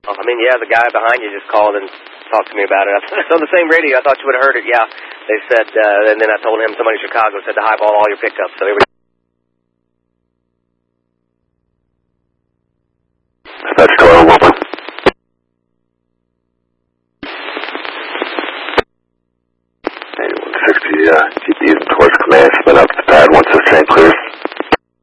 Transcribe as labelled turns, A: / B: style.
A: I mean, yeah, the guy behind you just called and talked to me about it. It's on the same radio. I thought you would have heard it. Yeah, they said, and then I told him somebody in Chicago said to highball all your pickups. So here we go.
B: That's Doyle Woman. Keep using towards command, spin up to pad 16 clear.